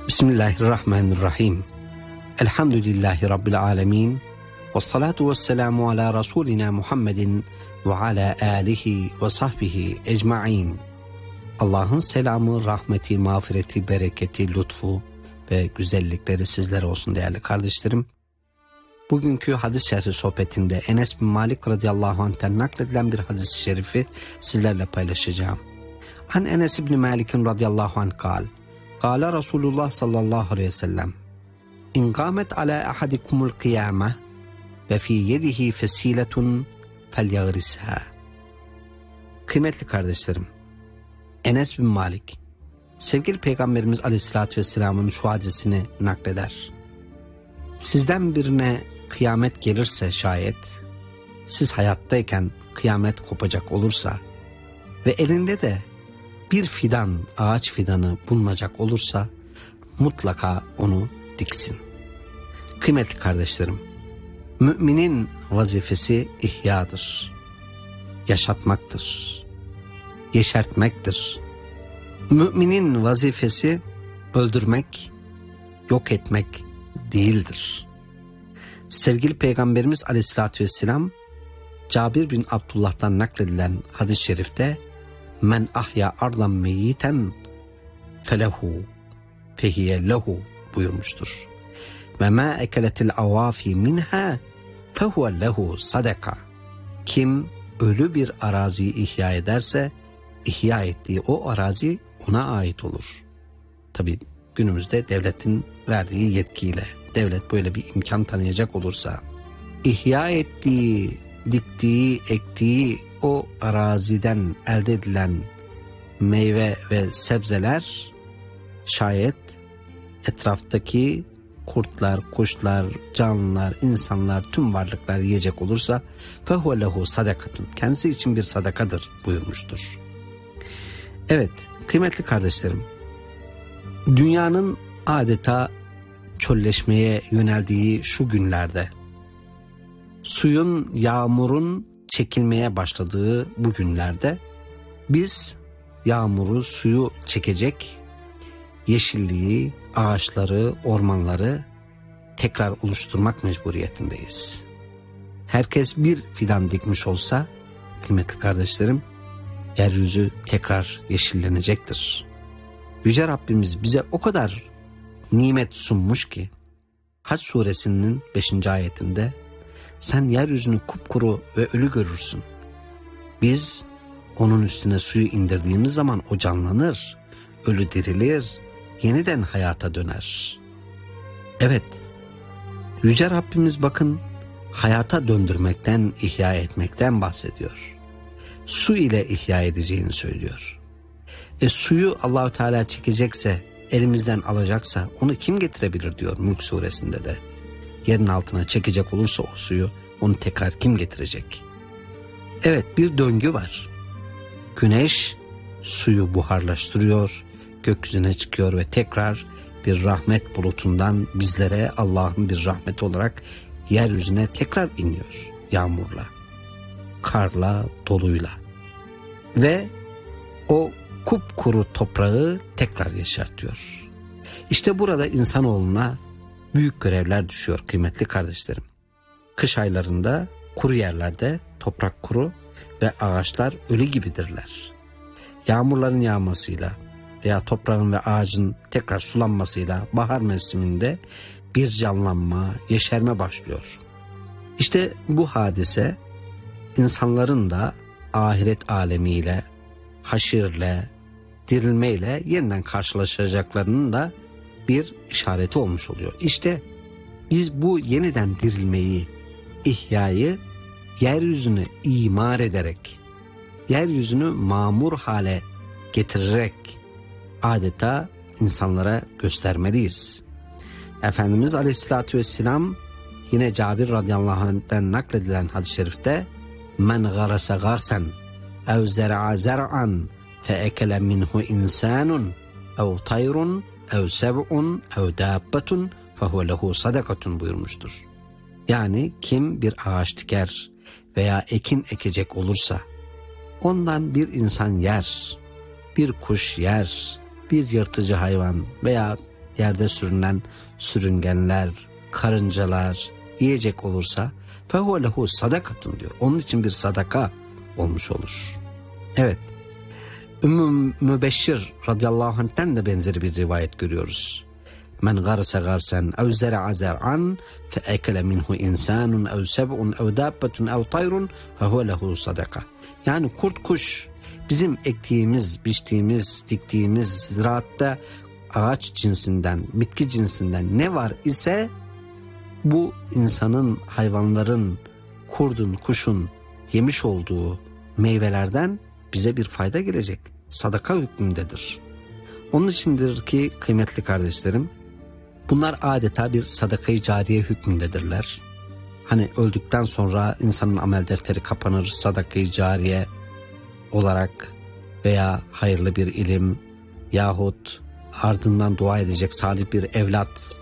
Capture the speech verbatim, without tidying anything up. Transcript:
Bismillahirrahmanirrahim. Elhamdülillahi Rabbil alemin. Ve salatu ve selamu ala Resulina Muhammedin ve ala alihi ve sahbihi ecma'in. Allah'ın selamı, rahmeti, mağfireti, bereketi, lütfu ve güzellikleri sizlere olsun değerli kardeşlerim. Bugünkü hadis şerhi sohbetinde Enes bin Malik radıyallahu anh'ten nakledilen bir hadis-i şerifi sizlerle paylaşacağım. An Enes bin Malik'in radıyallahu anh kal. Kâle Resulullah sallallahu aleyhi ve sellem. İn kâmet alâ ahadikumul kıyâme ve fî yedihi fesiletun felyagrisha. Kıymetli kardeşlerim, Enes bin Malik, sevgili Peygamberimiz aleyhissalatü vesselamın şu hadisini nakleder. Sizden birine kıyamet gelirse şayet, siz hayattayken kıyamet kopacak olursa ve elinde de bir fidan, ağaç fidanı bulunacak olursa mutlaka onu diksin. Kıymetli kardeşlerim, müminin vazifesi ihyadır, yaşatmaktır, yeşertmektir. Müminin vazifesi öldürmek, yok etmek değildir. Sevgili Peygamberimiz aleyhissalatü vesselam, Cabir bin Abdullah'tan nakledilen hadis-i şerifte men ahya ardan meyyiten felehu fehiye lehu buyurmuştur. Ve ma ekeletil avafi minha fehuve lehu sadaka. Kim ölü bir araziyi ihya ederse ihya ettiği o arazi ona ait olur. Tabi günümüzde devletin verdiği yetkiyle, devlet böyle bir imkan tanıyacak olursa ihya ettiği, diktiği, ektiği o araziden elde edilen meyve ve sebzeler şayet etraftaki kurtlar, kuşlar, canlılar, insanlar, tüm varlıklar yiyecek olursa fehuve lehu sadakatun, kendisi için bir sadakadır buyurmuştur. Evet kıymetli kardeşlerim, dünyanın adeta çölleşmeye yöneldiği şu günlerde, suyun, yağmurun çekilmeye başladığı bu günlerde biz yağmuru, suyu çekecek yeşilliği, ağaçları, ormanları tekrar oluşturmak mecburiyetindeyiz. Herkes bir fidan dikmiş olsa kıymetli kardeşlerim, yeryüzü tekrar yeşillenecektir. Yüce Rabbimiz bize o kadar nimet sunmuş ki Hac suresinin beşinci ayetinde sen yeryüzünü kupkuru ve ölü görürsün. Biz onun üstüne suyu indirdiğimiz zaman o canlanır, ölü dirilir, yeniden hayata döner. Evet, Yüce Rabbimiz bakın hayata döndürmekten, ihya etmekten bahsediyor. Su ile ihya edeceğini söylüyor. E suyu Allahu Teala çekecekse, elimizden alacaksa onu kim getirebilir diyor Mülk suresinde de. Yerin altına çekecek olursa o suyu onu tekrar kim getirecek? Evet, bir döngü var. Güneş suyu buharlaştırıyor, gökyüzüne çıkıyor ve tekrar bir rahmet bulutundan bizlere Allah'ın bir rahmeti olarak yeryüzüne tekrar iniyor yağmurla, karla, doluyla ve o kupkuru toprağı tekrar yeşertiyor. İşte burada insanoğluna büyük görevler düşüyor kıymetli kardeşlerim. Kış aylarında kuru yerlerde toprak kuru ve ağaçlar ölü gibidirler. Yağmurların yağmasıyla veya toprağın ve ağacın tekrar sulanmasıyla bahar mevsiminde bir canlanma, yeşerme başlıyor. İşte bu hadise insanların da ahiret alemiyle, haşirle, dirilmeyle yeniden karşılaşacaklarının da bir işareti olmuş oluyor. İşte biz bu yeniden dirilmeyi, ihyayı yeryüzüne imar ederek, yeryüzünü mamur hale getirerek adeta insanlara göstermeliyiz. Efendimiz Aleyhisselatü Vesselam yine Cabir radıyallahu anh'ten nakledilen hadis-i şerifte men garasa garsen ev zer'a zer'an fe ekele minhu insanun ev tayrun ev seb'un ev dabbetun fehuve lehu sadakatun buyurmuştur. Yani kim bir ağaç diker veya ekin ekecek olursa ondan bir insan yer, bir kuş yer, bir yırtıcı hayvan veya yerde sürünen sürüngenler, karıncalar yiyecek olursa fehuve lehu sadakatun diyor. Onun için bir sadaka olmuş olur. Evet. Ümmü Mübeşşir radıyallahu anh'ten de benzeri bir rivayet görüyoruz. Men garsa garsen ev zer'a zer'an fe ekele minhu insanun ev seb'un ev dabbetun ev tayrun fehuve lehu sadaka. Yani kurt kuş bizim ektiğimiz, biçtiğimiz, diktiğimiz ziraatta ağaç cinsinden, bitki cinsinden ne var ise bu insanın, hayvanların, kurdun, kuşun yemiş olduğu meyvelerden bize bir fayda gelecek. Sadaka hükmündedir. Onun içindir ki kıymetli kardeşlerim, bunlar adeta bir sadaka-i cariye hükmündedirler. Hani öldükten sonra insanın amel defteri kapanır, sadaka-i cariye olarak veya hayırlı bir ilim yahut ardından dua edecek salih bir evlat